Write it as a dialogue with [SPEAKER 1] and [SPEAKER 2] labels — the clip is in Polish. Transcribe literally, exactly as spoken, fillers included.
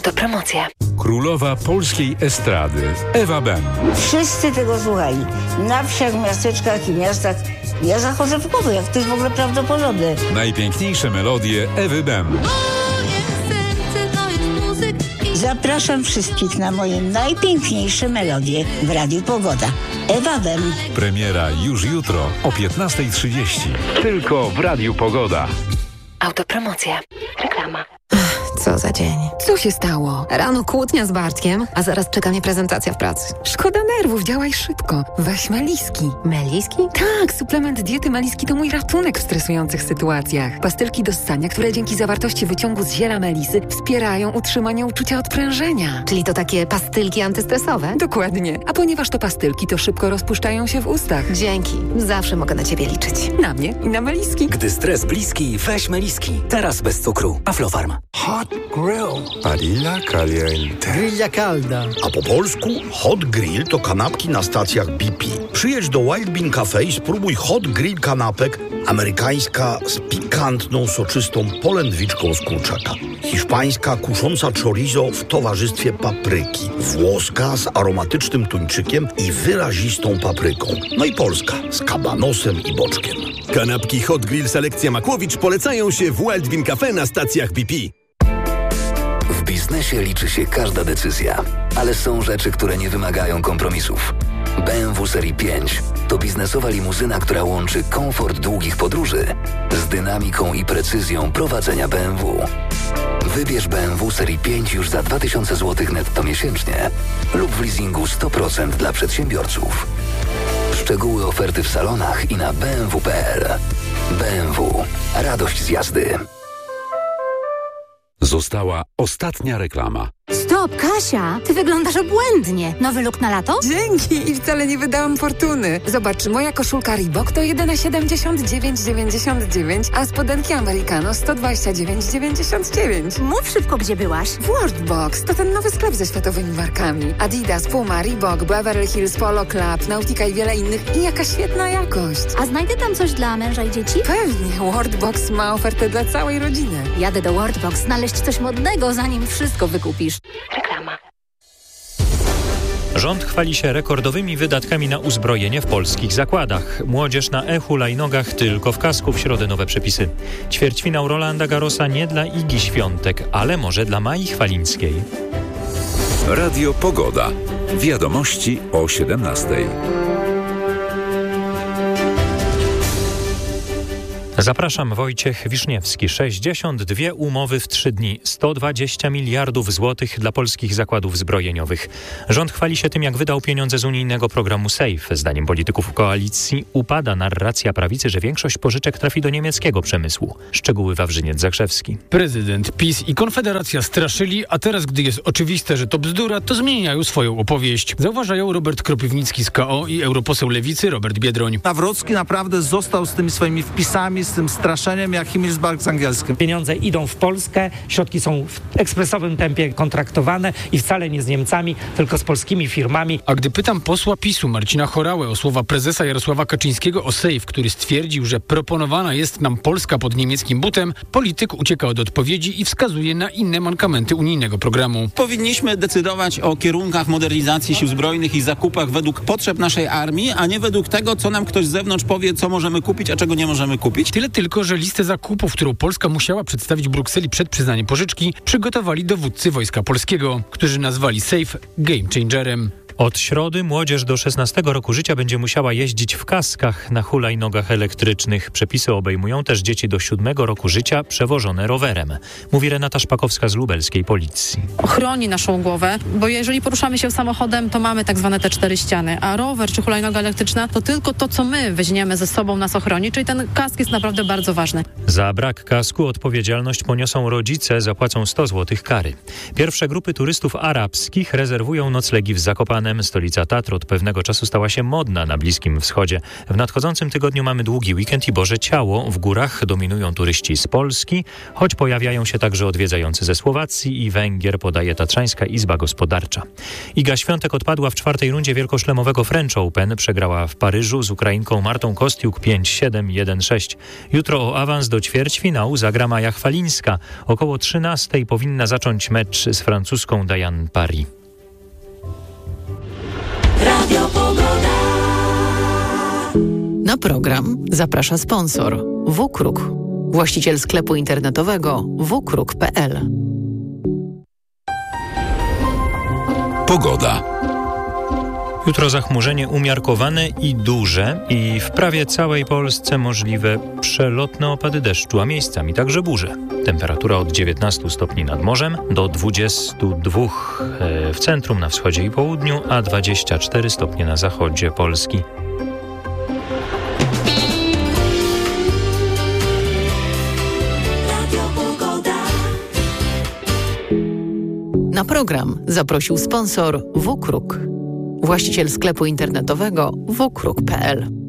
[SPEAKER 1] Autopromocja.
[SPEAKER 2] Królowa polskiej estrady Ewa Ben.
[SPEAKER 3] Wszyscy tego słuchali. Na wsiach, miasteczkach i miastach. Ja zachodzę w głowę, jak to jest w ogóle prawdopodobne.
[SPEAKER 2] Najpiękniejsze melodie Ewy Ben.
[SPEAKER 3] Zapraszam wszystkich na moje najpiękniejsze melodie w Radiu Pogoda. Ewa Ben.
[SPEAKER 2] Premiera już jutro o piętnasta trzydzieści. Tylko w Radiu Pogoda.
[SPEAKER 1] Autopromocja. Reklama.
[SPEAKER 4] Co za dzień. Co się stało? Rano kłótnia z Bartkiem, a zaraz czeka mnie prezentacja w pracy. Szkoda nerwów, działaj szybko. Weź Meliski. Meliski? Tak, suplement diety Meliski to mój ratunek w stresujących sytuacjach. Pastylki do ssania, które dzięki zawartości wyciągu z ziela melisy wspierają utrzymanie uczucia odprężenia. Czyli to takie pastylki antystresowe? Dokładnie. A ponieważ to pastylki, to szybko rozpuszczają się w ustach. Dzięki. Zawsze mogę na ciebie liczyć. Na mnie i na Meliski.
[SPEAKER 5] Gdy stres bliski, weź Meliski. Teraz bez cukru. Aflofarm.
[SPEAKER 6] Hot grill.
[SPEAKER 7] Barilla caliente.
[SPEAKER 6] Grilla calda.
[SPEAKER 8] A po polsku hot grill to kanapki na stacjach B P. Przyjedź do Wild Bean Cafe i spróbuj hot grill kanapek, amerykańska z pikantną, soczystą polędwiczką z kurczaka. Hiszpańska kusząca chorizo w towarzystwie papryki. Włoska z aromatycznym tuńczykiem i wyrazistą papryką. No i polska z kabanosem i boczkiem.
[SPEAKER 9] Kanapki Hot Grill Selekcja Makłowicz polecają się w Wild Bean Cafe na stacjach B P.
[SPEAKER 5] W biznesie liczy się każda decyzja, ale są rzeczy, które nie wymagają kompromisów. B M W Serii pięć to biznesowa limuzyna, która łączy komfort długich podróży z dynamiką i precyzją prowadzenia B M W. Wybierz B M W Serii pięć już za dwa tysiące złotych netto miesięcznie lub w leasingu sto procent dla przedsiębiorców. Szczegóły oferty w salonach i na b m w kropka p l. B M W. Radość z jazdy.
[SPEAKER 2] Została ostatnia reklama.
[SPEAKER 10] Stop, Kasia! Ty wyglądasz obłędnie. Nowy look na lato?
[SPEAKER 4] Dzięki i wcale nie wydałam fortuny. Zobacz, moja koszulka Reebok to jedyne siedemdziesiąt dziewięć dziewięćdziesiąt dziewięć, a spodenki Americano sto dwadzieścia dziewięć dziewięćdziesiąt dziewięć.
[SPEAKER 10] Mów szybko, gdzie byłaś.
[SPEAKER 4] W Worldbox. To ten nowy sklep ze światowymi markami. Adidas, Puma, Reebok, Beverly Hills, Polo Club, Nautica i wiele innych. I jaka świetna jakość.
[SPEAKER 10] A znajdę tam coś dla męża i dzieci?
[SPEAKER 4] Pewnie. Worldbox ma ofertę dla całej rodziny.
[SPEAKER 10] Jadę do Worldbox znaleźć coś modnego, zanim wszystko wykupisz.
[SPEAKER 1] Reklama.
[SPEAKER 11] Rząd chwali się rekordowymi wydatkami na uzbrojenie w polskich zakładach. Młodzież na e-hulajnogach tylko w kasku, w środę nowe przepisy. Ćwierćfinał Rolanda Garrosa nie dla Igi Świątek, ale może dla Mai Chwalińskiej.
[SPEAKER 2] Radio Pogoda. Wiadomości o siedemnastej.
[SPEAKER 11] Zapraszam, Wojciech Wiszniewski. sześćdziesiąt dwie umowy w trzy dni, sto dwadzieścia miliardów złotych dla polskich zakładów zbrojeniowych. Rząd chwali się tym, jak wydał pieniądze z unijnego programu SAFE. Zdaniem polityków koalicji upada narracja prawicy, że większość pożyczek trafi do niemieckiego przemysłu. Szczegóły Wawrzyniec Zakrzewski.
[SPEAKER 12] Prezydent, PiS i Konfederacja straszyli, a teraz, gdy jest oczywiste, że to bzdura, to zmieniają swoją opowieść. Zauważają Robert Kropiwnicki z K O i europoseł Lewicy Robert Biedroń.
[SPEAKER 13] Nawrocki naprawdę został z tymi swoimi wpisami, z tym straszeniem jak Himmelsberg z angielskim.
[SPEAKER 14] Pieniądze idą w Polskę, środki są w ekspresowym tempie kontraktowane i wcale nie z Niemcami, tylko z polskimi firmami.
[SPEAKER 12] A gdy pytam posła PiSu Marcina Horałę o słowa prezesa Jarosława Kaczyńskiego o SAFE, który stwierdził, że proponowana jest nam Polska pod niemieckim butem, polityk ucieka od odpowiedzi i wskazuje na inne mankamenty unijnego programu.
[SPEAKER 15] Powinniśmy decydować o kierunkach modernizacji sił zbrojnych i zakupach według potrzeb naszej armii, a nie według tego, co nam ktoś z zewnątrz powie, co możemy kupić, a czego nie możemy kupić.
[SPEAKER 12] Tyle tylko, że listę zakupów, którą Polska musiała przedstawić Brukseli przed przyznaniem pożyczki, przygotowali dowódcy Wojska Polskiego, którzy nazwali SAFE game changerem.
[SPEAKER 11] Od środy młodzież do szesnastego roku życia będzie musiała jeździć w kaskach na hulajnogach elektrycznych. Przepisy obejmują też dzieci do siódmego roku życia przewożone rowerem. Mówi Renata Szpakowska z lubelskiej policji.
[SPEAKER 16] Chroni naszą głowę, bo jeżeli poruszamy się samochodem, to mamy tak zwane te cztery ściany, a rower czy hulajnoga elektryczna to tylko to, co my weźmiemy ze sobą, nas ochroni, czyli ten kask jest naprawdę bardzo ważny.
[SPEAKER 11] Za brak kasku odpowiedzialność poniosą rodzice, zapłacą sto złotych kary. Pierwsze grupy turystów arabskich rezerwują noclegi w Zakopanem. Jerozolimem. Stolica Tatr od pewnego czasu stała się modna na Bliskim Wschodzie. W nadchodzącym tygodniu mamy długi weekend i Boże Ciało. W górach dominują turyści z Polski, choć pojawiają się także odwiedzający ze Słowacji i Węgier, podaje Tatrzańska Izba Gospodarcza. Iga Świątek odpadła w czwartej rundzie wielkoszlemowego French Open. Przegrała w Paryżu z Ukrainką Martą Kostiuk pięć siedem jeden sześć. Jutro o awans do ćwierćfinału zagra Maja Chwalińska. Około trzynastej powinna zacząć mecz z francuską Diane Paris.
[SPEAKER 17] Radio Pogoda.
[SPEAKER 18] Na program zaprasza sponsor WKRUK, właściciel sklepu internetowego w k r u k kropka p l.
[SPEAKER 2] Pogoda.
[SPEAKER 11] Jutro zachmurzenie umiarkowane i duże i w prawie całej Polsce możliwe przelotne opady deszczu, a miejscami także burze. Temperatura od dziewiętnastu stopni nad morzem do dwudziestu dwóch w centrum, na wschodzie i południu, a dwadzieścia cztery stopnie na zachodzie Polski.
[SPEAKER 18] Na program zaprosił sponsor WKRUK, właściciel sklepu internetowego w k r u k kropka p l.